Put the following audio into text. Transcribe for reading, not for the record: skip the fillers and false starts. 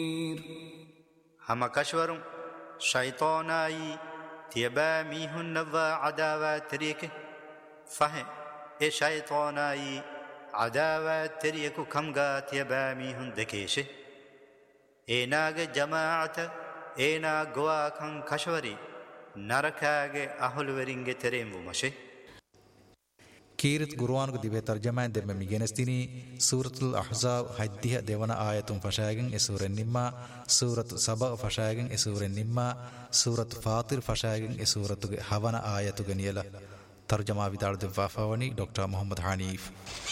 هم کشورم شیطانایی تیبا میهن و عداوات تریک فهم ای شیطانایی عداوات تریکو کمگا تیبا میهن دکیشه ایناگ جماعت اینا گواکن کشوری نرکاگ اهلورینگ تریم ومشه كيرت قرآن دي بترجمة دم ميجنستيني سورة الأحزاب هديها ديوانا آية فشايغن سورة النما سورة سبأ فشايغن سورة النما سورة فاطر فشايغن سورة هوانا آية غنيلا ترجمة بدار دفافوني دكتور محمد حنيف.